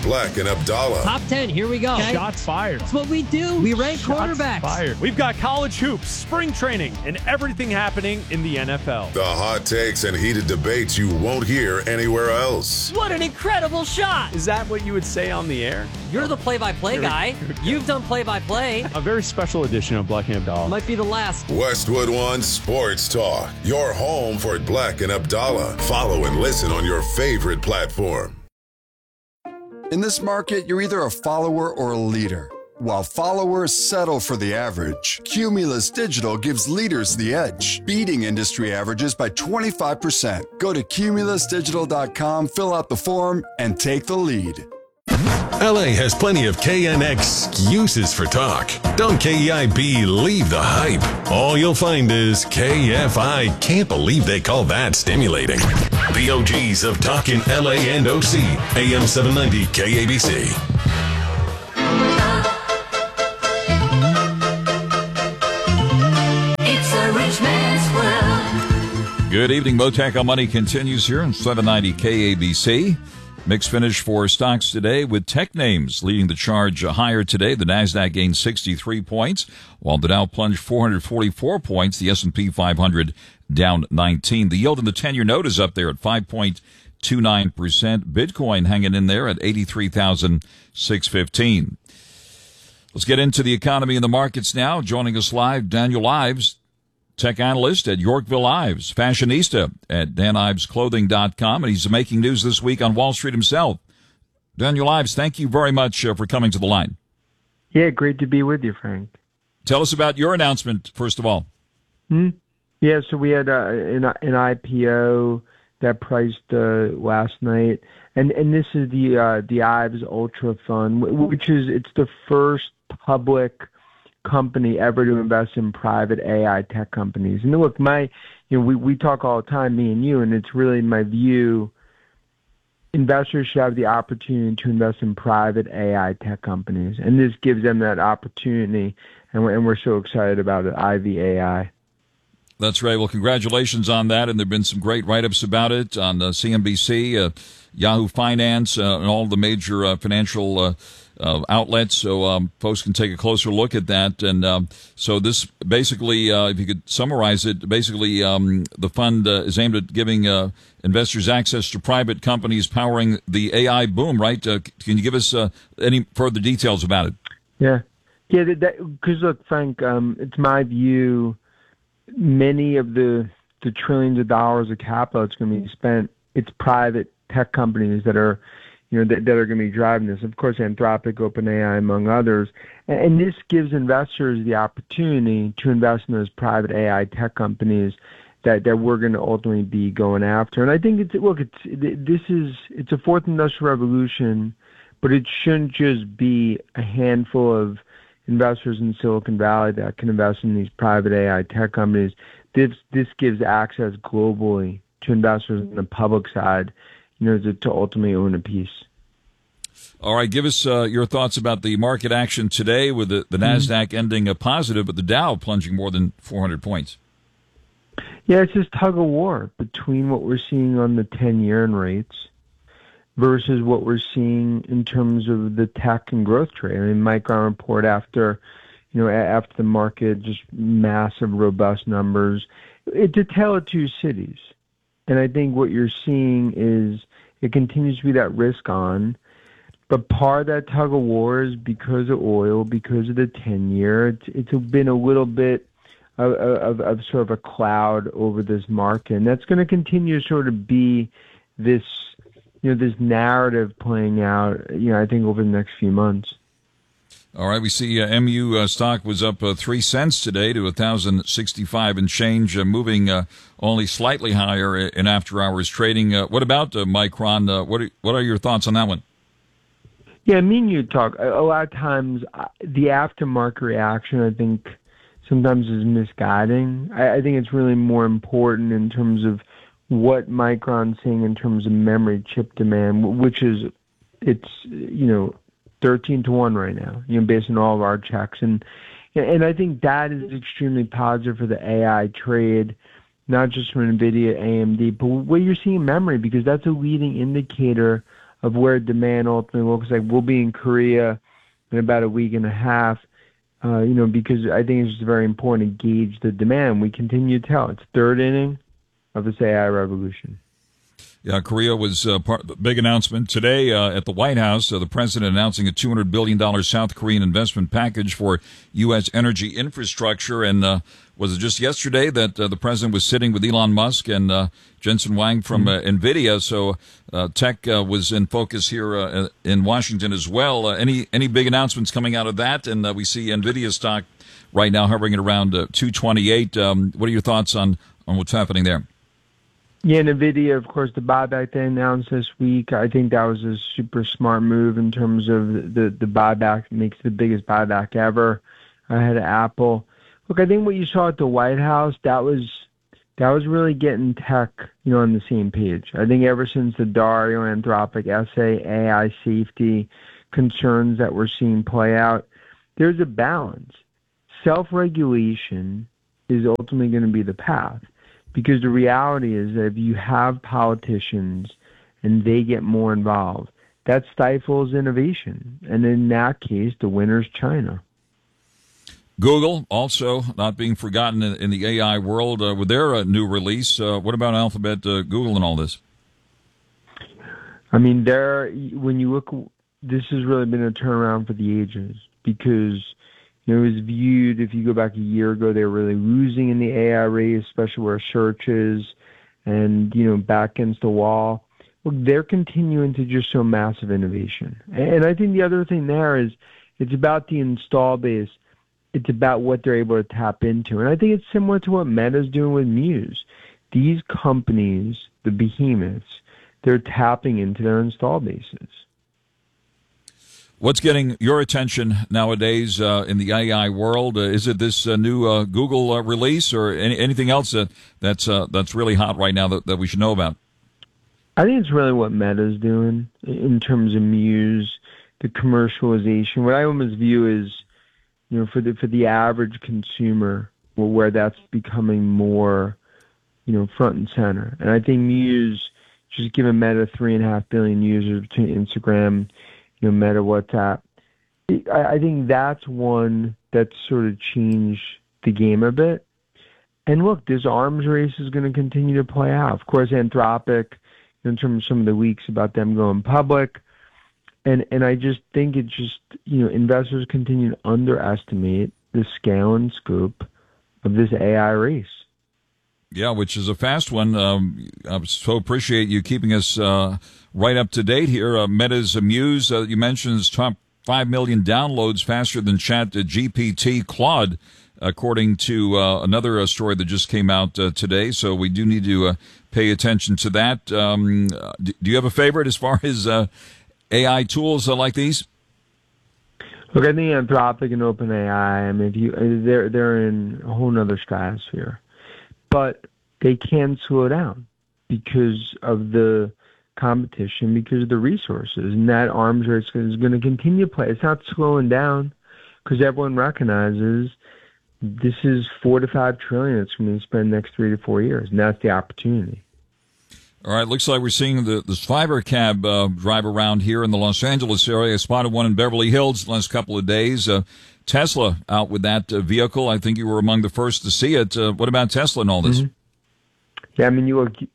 Black and Abdallah. Top 10, here we go. Okay. Shots fired. That's what we do. We rank quarterbacks. Fired. We've got college hoops, spring training, and everything happening in the NFL. The hot takes and heated debates you won't hear anywhere else. What an incredible shot. Is that what you would say on the air? You're the play-by-play guy. You've done play-by-play. A very special edition of Black and Abdallah. Might be the last. Westwood One Sports Talk. Your home for Black and Abdallah. Follow and listen on your favorite platform. In this market, you're either a follower or a leader. While followers settle for the average, Cumulus Digital gives leaders the edge, beating industry averages by 25%. Go to cumulusdigital.com, fill out the form, and take the lead. LA has plenty of KNX excuses for talk. Don't KEIB leave the hype. All you'll find is KFI can't believe they call that stimulating. The OGs of talk in LA and OC. AM 790 KABC. It's a rich man's world. Good evening. Motec on Money continues here on 790 KABC. Mixed finish for stocks today with tech names leading the charge higher today. The Nasdaq gained 63 points, while the Dow plunged 444 points. The S&P 500 down 19. The yield in the 10-year note is up there at 5.29%. Bitcoin hanging in there at 83,615. Let's get into the economy and the markets now. Joining us live, Daniel Ives, tech analyst at Yorkville Ives, fashionista at danivesclothing.com, and he's making news this week on Wall Street himself. Daniel Ives, thank you very much for coming to the line. Yeah, great to be with you, Frank. Tell us about your announcement, first of all. Yeah, so we had an IPO that priced last night, and this is the Ives Ultra Fund, which is it's the first public company ever to invest in private AI tech companies. And look, we talk all the time, me and you, and it's really my view, investors should have the opportunity to invest in private AI tech companies. And this gives them that opportunity, and we're so excited about it, IVAI. That's right. Well, congratulations on that. And there have been some great write-ups about it on CNBC, Yahoo Finance, and all the major financial outlets, so folks can take a closer look at that. And so this basically, if you could summarize it, basically the fund is aimed at giving investors access to private companies powering the AI boom, right? Can you give us any further details about it? Yeah, because look, Frank, it's my view, many of the trillions of dollars of capital that's going to be spent, it's private tech companies that are that are going to be driving this. Of course, Anthropic, OpenAI, among others. And this gives investors the opportunity to invest in those private AI tech companies that we're going to ultimately be going after. And I think it's a fourth industrial revolution, but it shouldn't just be a handful of investors in Silicon Valley that can invest in these private AI tech companies. This gives access globally to investors on the public side, to ultimately own a piece. All right, give us your thoughts about the market action today with the NASDAQ ending a positive, but the Dow plunging more than 400 points. Yeah, it's this tug of war between what we're seeing on the 10-year in rates versus what we're seeing in terms of the tech and growth trade. I mean, Micron report after the market, just massive, robust numbers. It's a tale of two cities. And I think what you're seeing is it continues to be that risk on, but part of that tug of war is because of oil, because of the 10-year. It's been a little bit of sort of a cloud over this market, and that's going to continue to sort of be this, this narrative playing out, I think over the next few months. All right, we see MU stock was up 3 cents today to 1,065 and change, moving only slightly higher in after-hours trading. What about Micron? What are your thoughts on that one? Yeah, me and you talk. A lot of times the aftermarket reaction, I think, sometimes is misguiding. I think it's really more important in terms of what Micron's seeing in terms of memory chip demand, which is, 13-1 right now, based on all of our checks. And I think that is extremely positive for the AI trade, not just from NVIDIA, AMD, but what you're seeing in memory, because that's a leading indicator of where demand ultimately looks like. We'll be in Korea in about a week and a half, because I think it's just very important to gauge the demand. We continue to tell it's third inning of this AI revolution. Yeah, Korea was part of the big announcement today at the White House. The president announcing a $200 billion South Korean investment package for U.S. energy infrastructure. And was it just yesterday that the president was sitting with Elon Musk and Jensen Huang from NVIDIA? So tech was in focus here in Washington as well. Any big announcements coming out of that? And we see NVIDIA stock right now hovering at around 228. What are your thoughts on what's happening there? Yeah, NVIDIA, of course, the buyback they announced this week, I think that was a super smart move in terms of the buyback. It makes the biggest buyback ever ahead of Apple. Look, I think what you saw at the White House, that was really getting tech, on the same page. I think ever since the Dario Anthropic essay, AI safety concerns that we're seeing play out, there's a balance. Self-regulation is ultimately going to be the path. Because the reality is that if you have politicians and they get more involved, that stifles innovation. And in that case, the winner's China. Google also not being forgotten in the AI world with their new release. What about Alphabet, Google, and all this? I mean, when you look, this has really been a turnaround for the ages because it was viewed, if you go back a year ago, they were really losing in the AI race, especially where search is and, back against the wall. Look, they're continuing to just show massive innovation. And I think the other thing there is it's about the install base. It's about what they're able to tap into. And I think it's similar to what Meta's doing with Muse. These companies, the behemoths, they're tapping into their install bases. What's getting your attention nowadays in the AI world? Is it this new Google release or anything else that's really hot right now that we should know about? I think it's really what Meta's doing in terms of Muse, the commercialization. What I almost view is, for the average consumer, where that's becoming more, front and center. And I think Muse, just given Meta 3.5 billion users between Instagram, Meta, WhatsApp. I think that's one that sort of changed the game a bit. And look, this arms race is going to continue to play out. Of course, Anthropic, in terms of some of the leaks about them going public. And I just think it's just, investors continue to underestimate the scale and scope of this AI race. Yeah, which is a fast one. I so appreciate you keeping us right up to date here. Meta's Muse, you mentioned, is top 5 million downloads faster than ChatGPT Claude, according to another story that just came out today. So we do need to pay attention to that. Do you have a favorite as far as AI tools like these? Look, I think Anthropic and OpenAI, I mean, they're in a whole other stratosphere. But they can slow down because of the competition, because of the resources. And that arms race is going to continue to play. It's not slowing down because everyone recognizes this is $4 to $5 trillion it's going to spend the next 3 to 4 years. And that's the opportunity. All right, looks like we're seeing this fiber cab drive around here in the Los Angeles area. I spotted one in Beverly Hills the last couple of days. Tesla out with that vehicle. I think you were among the first to see it. What about Tesla and all this? Mm-hmm. Yeah, I mean,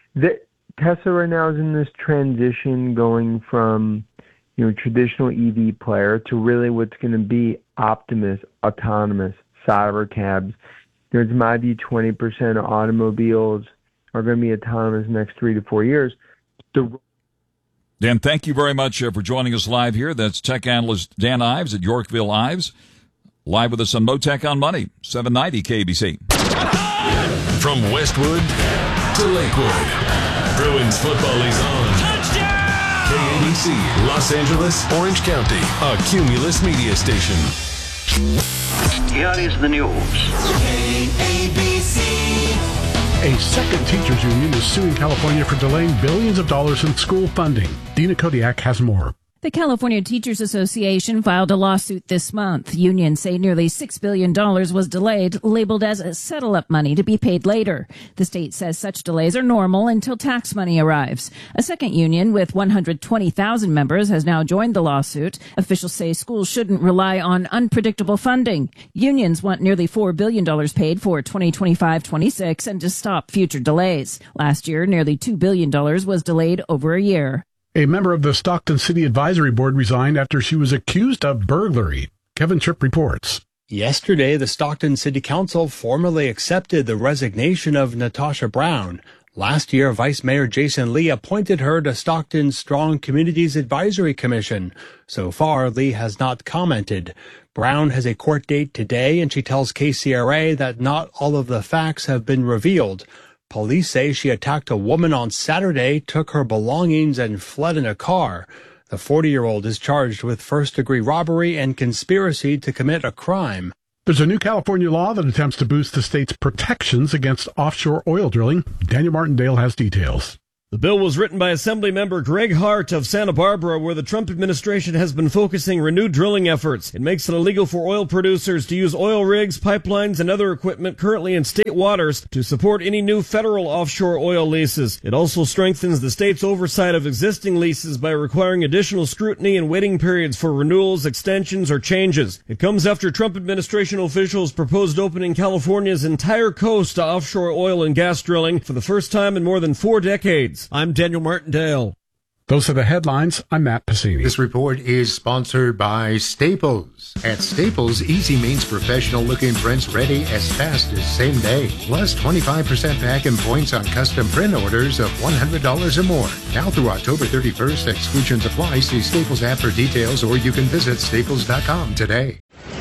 Tesla right now is in this transition going from, traditional EV player to really what's going to be Optimus, autonomous, cyber cabs. It's my view 20% of automobiles are going to be autonomous in the next 3 to 4 years. Dan, thank you very much for joining us live here. That's tech analyst Dan Ives at Yorkville Ives, live with us on MoTech on Money, 790 KBC. From Westwood to Lakewood, Bruins football is on. Touchdown! KABC, Los Angeles, Orange County, a Cumulus media station. Here is the news. KABC. A second teachers union is suing California for delaying billions of dollars in school funding. Dina Kodiak has more. The California Teachers Association filed a lawsuit this month. Unions say nearly $6 billion was delayed, labeled as settle-up money to be paid later. The state says such delays are normal until tax money arrives. A second union with 120,000 members has now joined the lawsuit. Officials say schools shouldn't rely on unpredictable funding. Unions want nearly $4 billion paid for 2025-26 and to stop future delays. Last year, nearly $2 billion was delayed over a year. A member of the Stockton City Advisory Board resigned after she was accused of burglary. Kevin Tripp reports. Yesterday, the Stockton City Council formally accepted the resignation of Natasha Brown. Last year, Vice Mayor Jason Lee appointed her to Stockton's Strong Communities Advisory Commission. So far, Lee has not commented. Brown has a court date today, and she tells KCRA that not all of the facts have been revealed. Police say she attacked a woman on Saturday, took her belongings, and fled in a car. The 40-year-old is charged with first-degree robbery and conspiracy to commit a crime. There's a new California law that attempts to boost the state's protections against offshore oil drilling. Daniel Martindale has details. The bill was written by Assemblymember Greg Hart of Santa Barbara, where the Trump administration has been focusing renewed drilling efforts. It makes it illegal for oil producers to use oil rigs, pipelines, and other equipment currently in state waters to support any new federal offshore oil leases. It also strengthens the state's oversight of existing leases by requiring additional scrutiny and waiting periods for renewals, extensions, or changes. It comes after Trump administration officials proposed opening California's entire coast to offshore oil and gas drilling for the first time in more than 4 decades. I'm Daniel Martindale. Those are the headlines. I'm Matt Passini. This report is sponsored by Staples. At Staples, easy means professional-looking prints ready as fast as same day. Plus 25% back in points on custom print orders of $100 or more. Now through October 31st, exclusions apply. See Staples app for details, or you can visit staples.com today.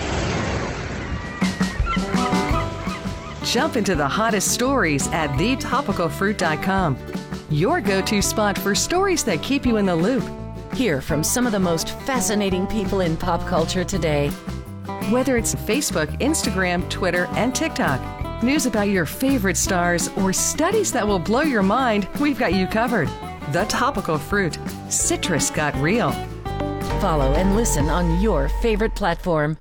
Jump into the hottest stories at thetopicalfruit.com. Your go-to spot for stories that keep you in the loop. Hear from some of the most fascinating people in pop culture today. Whether it's Facebook, Instagram, Twitter, and TikTok, news about your favorite stars, or studies that will blow your mind, we've got you covered. The Topical Fruit. Citrus got real. Follow and listen on your favorite platform.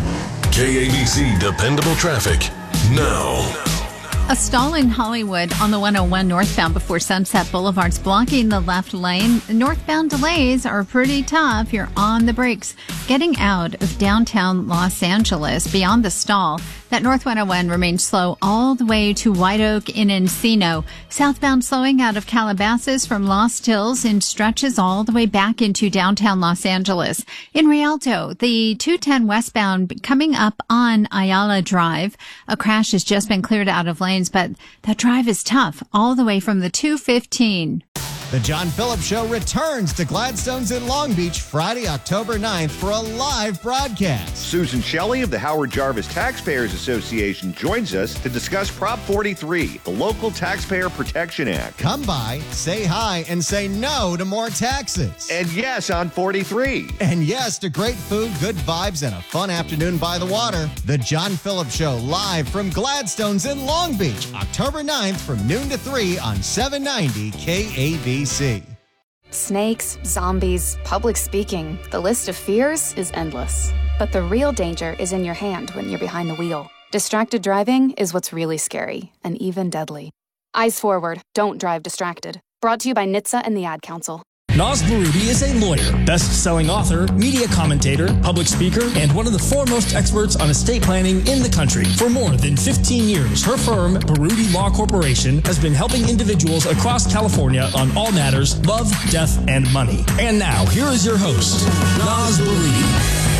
KABC Dependable Traffic now. A stall in Hollywood on the 101 northbound before Sunset Boulevard's blocking the left lane. Northbound delays are pretty tough. You're on the brakes. Getting out of downtown Los Angeles beyond the stall, that North 101 remains slow all the way to White Oak in Encino. Southbound slowing out of Calabasas from Lost Hills and stretches all the way back into downtown Los Angeles. In Rialto, the 210 westbound coming up on Ayala Drive. A crash has just been cleared out of lanes, but that drive is tough all the way from the 215. The John Phillips Show returns to Gladstone's in Long Beach Friday, October 9th for a live broadcast. Susan Shelley of the Howard Jarvis Taxpayers Association joins us to discuss Prop 43, the Local Taxpayer Protection Act. Come by, say hi, and say no to more taxes. And yes on 43. And yes to great food, good vibes, and a fun afternoon by the water. The John Phillips Show live from Gladstone's in Long Beach, October 9th from noon to 3 on 790 KABC. Snakes, zombies, public speaking. The list of fears is endless. But the real danger is in your hand when you're behind the wheel. Distracted driving is what's really scary and even deadly. Eyes forward, don't drive distracted. Brought to you by NHTSA and the Ad Council. Naz Baroudi is a lawyer, best-selling author, media commentator, public speaker, and one of the foremost experts on estate planning in the country. For more than 15 years, her firm, Baroudi Law Corporation, has been helping individuals across California on all matters love, death, and money. And now, here is your host, Naz Baroudi.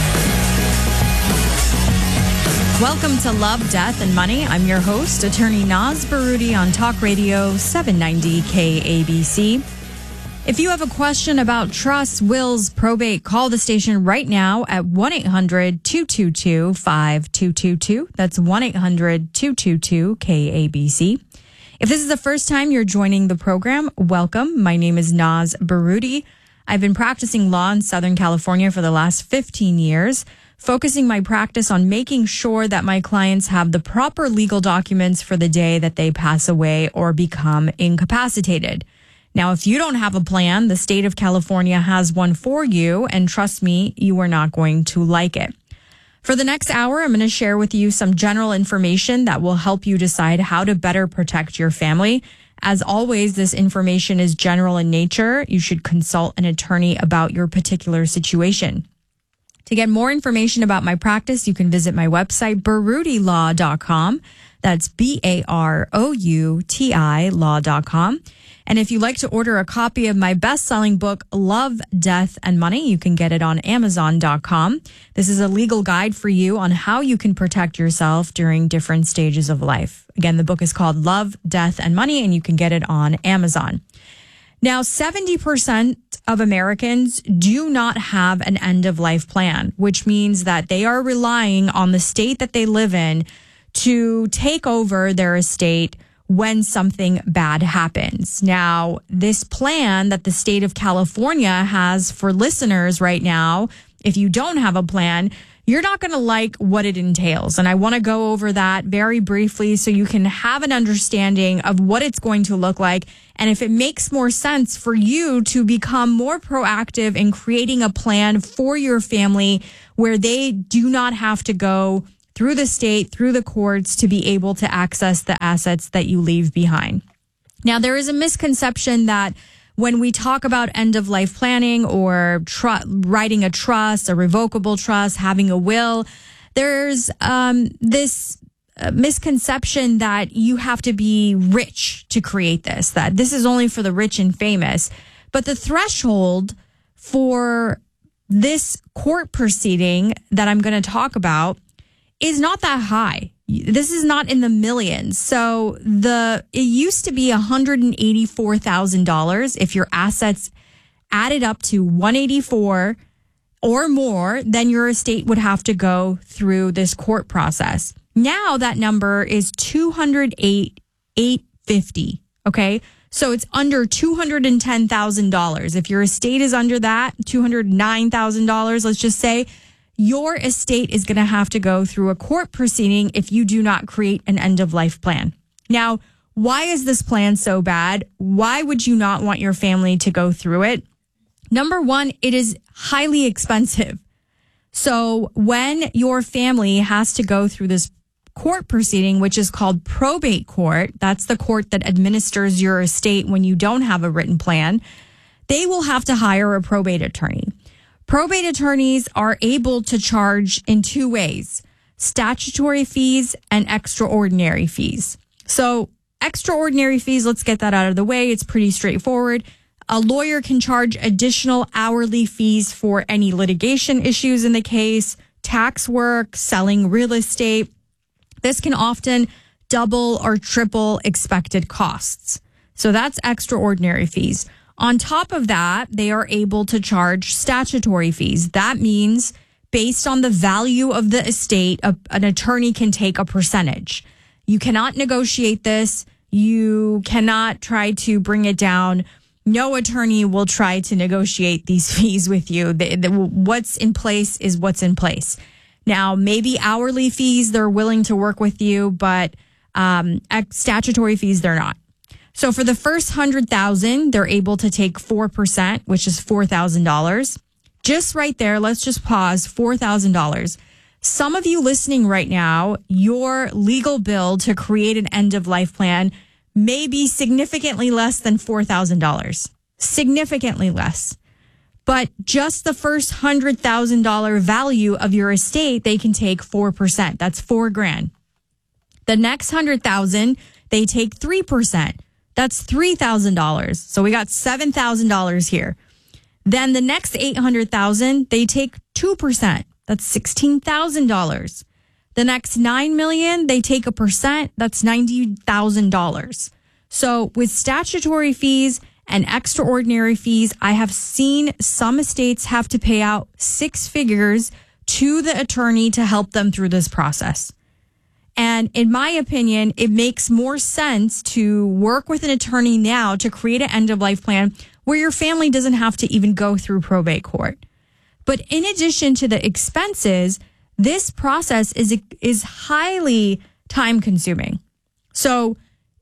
Welcome to Love, Death, and Money. I'm your host, attorney Naz Baroudi on Talk Radio 790 KABC. If you have a question about trusts, wills, probate, call the station right now at 1-800-222-5222. That's 1-800-222-KABC. If this is the first time you're joining the program, welcome. My name is Naz Baroudi. I've been practicing law in Southern California for the last 15 years, focusing my practice on making sure that my clients have the proper legal documents for the day that they pass away or become incapacitated. Now, if you don't have a plan, the state of California has one for you, and trust me, you are not going to like it. For the next hour, I'm going to share with you some general information that will help you decide how to better protect your family. As always, this information is general in nature. You should consult an attorney about your particular situation. To get more information about my practice, you can visit my website, barouti.law.com. That's BAROUTI law.com. And if you'd like to order a copy of my best-selling book, Love, Death, and Money, you can get it on Amazon.com. This is a legal guide for you on how you can protect yourself during different stages of life. Again, the book is called Love, Death, and Money, and you can get it on Amazon. Now, 70% of Americans do not have an end-of-life plan, which means that they are relying on the state that they live in to take over their estate when something bad happens. Now, this plan that the state of California has for listeners right now, if you don't have a plan, you're not going to like what it entails. And I want to go over that very briefly so you can have an understanding of what it's going to look like. And if it makes more sense for you to become more proactive in creating a plan for your family where they do not have to go through the state, through the courts to be able to access the assets that you leave behind. Now, there is a misconception that when we talk about end-of-life planning or writing a trust, a revocable trust, having a will, there's this misconception that you have to be rich to create this, that this is only for the rich and famous. But the threshold for this court proceeding that I'm going to talk about is not that high. This is not in the millions. So it used to be $184,000 if your assets added up to 184 or more, then your estate would have to go through this court process. Now that number is $208,850. Okay. So it's under $210,000. If your estate is under that, $209,000, let's just say, your estate is going to have to go through a court proceeding if you do not create an end-of-life plan. Now, why is this plan so bad? Why would you not want your family to go through it? Number one, it is highly expensive. So when your family has to go through this court proceeding, which is called probate court, that's the court that administers your estate when you don't have a written plan, they will have to hire a probate attorney. Probate attorneys are able to charge in two ways: statutory fees and extraordinary fees. So extraordinary fees, let's get that out of the way. It's pretty straightforward. A lawyer can charge additional hourly fees for any litigation issues in the case, tax work, selling real estate. This can often double or triple expected costs. So that's extraordinary fees. On top of that, they are able to charge statutory fees. That means based on the value of the estate, an attorney can take a percentage. You cannot negotiate this. You cannot try to bring it down. No attorney will try to negotiate these fees with you. What's in place is what's in place. Now, maybe hourly fees, they're willing to work with you, but statutory fees, they're not. So for the first $100,000, they're able to take 4%, which is $4,000. Just right there, let's just pause, $4,000. Some of you listening right now, your legal bill to create an end-of-life plan may be significantly less than $4,000. Significantly less. But just the first $100,000 value of your estate, they can take 4%. That's $4,000. The next $100,000, they take 3%. That's $3,000. So we got $7,000 here. Then the next $800,000, they take 2%. That's $16,000. The next $9 million, they take 1%. That's $90,000. So with statutory fees and extraordinary fees, I have seen some estates have to pay out 6 figures to the attorney to help them through this process. And in my opinion, it makes more sense to work with an attorney now to create an end-of-life plan where your family doesn't have to even go through probate court. But in addition to the expenses, this process is highly time-consuming. So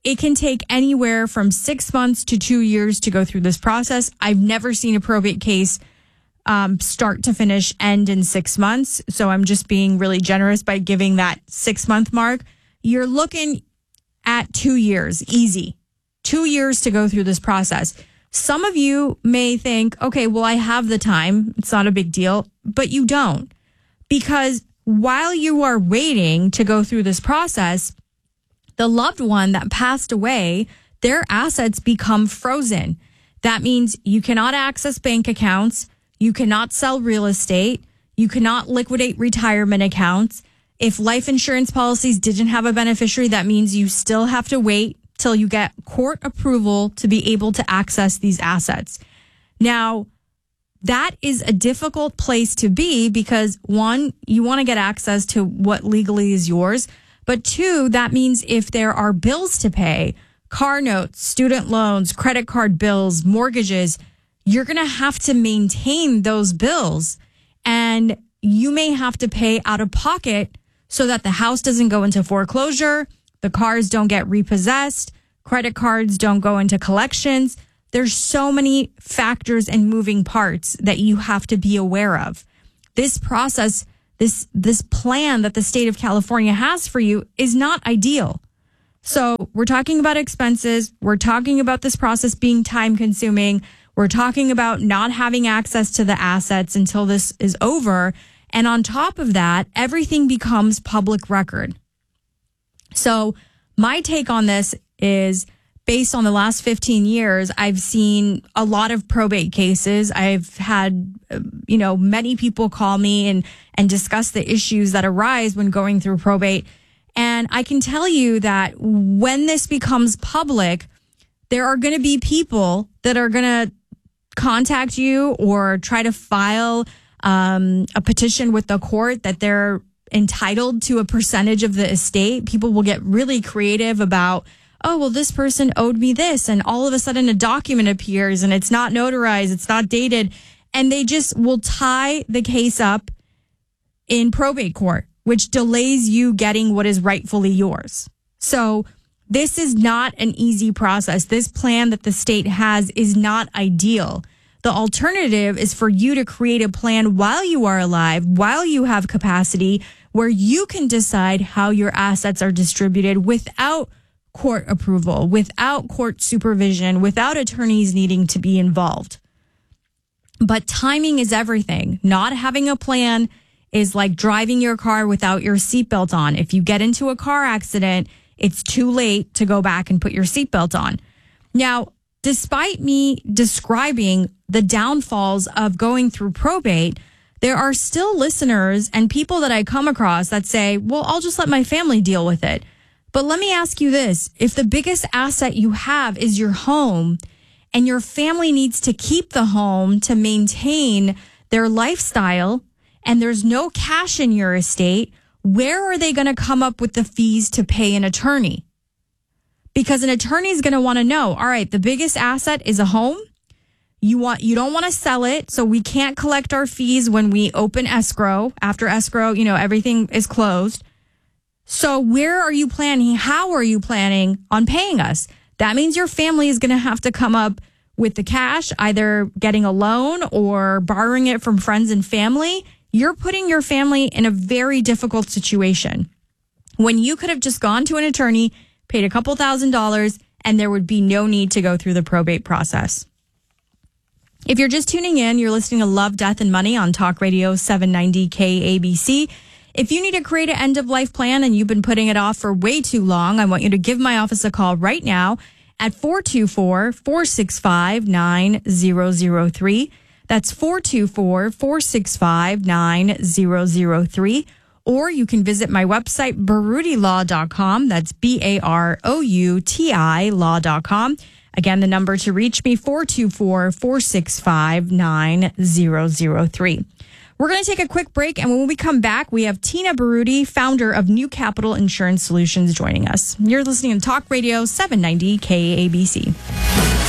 it can take anywhere from 6 months to 2 years to go through this process. I've never seen a probate case start to finish end in 6 months. So I'm just being really generous by giving that 6 month mark. You're looking at 2 years, easy. 2 years to go through this process. Some of you may think, okay, well, I have the time. It's not a big deal, but you don't. Because while you are waiting to go through this process, the loved one that passed away, their assets become frozen. That means you cannot access bank accounts. You cannot sell real estate. You cannot liquidate retirement accounts. If life insurance policies didn't have a beneficiary, that means you still have to wait till you get court approval to be able to access these assets. Now, that is a difficult place to be because, one, you want to get access to what legally is yours. But two, that means if there are bills to pay, car notes, student loans, credit card bills, mortgages, you're going to have to maintain those bills. And you may have to pay out of pocket so that the house doesn't go into foreclosure, the cars don't get repossessed, credit cards don't go into collections. There's so many factors and moving parts that you have to be aware of. This process, this plan that the state of California has for you is not ideal. So we're talking about expenses. We're talking about this process being time consuming. We're talking about not having access to the assets until this is over. And on top of that, everything becomes public record. So my take on this is based on the last 15 years, I've seen a lot of probate cases. I've had, many people call me and discuss the issues that arise when going through probate. And I can tell you that when this becomes public, there are going to be people that are going to contact you or try to file a petition with the court that they're entitled to a percentage of the estate. People will get really creative about, oh, well, this person owed me this. And all of a sudden a document appears and it's not notarized, it's not dated. And they just will tie the case up in probate court, which delays you getting what is rightfully yours. So this is not an easy process. This plan that the state has is not ideal. The alternative is for you to create a plan while you are alive, while you have capacity, where you can decide how your assets are distributed without court approval, without court supervision, without attorneys needing to be involved. But timing is everything. Not having a plan is like driving your car without your seatbelt on. If you get into a car accident, it's too late to go back and put your seatbelt on. Now, despite me describing the downfalls of going through probate, there are still listeners and people that I come across that say, well, I'll just let my family deal with it. But let me ask you this. If the biggest asset you have is your home and your family needs to keep the home to maintain their lifestyle and there's no cash in your estate, where are they going to come up with the fees to pay an attorney? Because an attorney is going to want to know, all right, the biggest asset is a home. You don't want to sell it, so we can't collect our fees when we open escrow. After escrow, everything is closed. So where are you planning? How are you planning on paying us? That means your family is going to have to come up with the cash, either getting a loan or borrowing it from friends and family. You're putting your family in a very difficult situation when you could have just gone to an attorney, paid a couple $1,000s, and there would be no need to go through the probate process. If you're just tuning in, you're listening to Love, Death, and Money on Talk Radio 790 KABC. If you need to create an end-of-life plan and you've been putting it off for way too long, I want you to give my office a call right now at 424-465-9003. That's 424-465-9003. Or you can visit my website, barutilaw.com. That's BAROUTI law.com. Again, the number to reach me, 424-465-9003. We're going to take a quick break, and when we come back, we have Tina Baruti, founder of New Capital Insurance Solutions, joining us. You're listening to Talk Radio 790 KABC.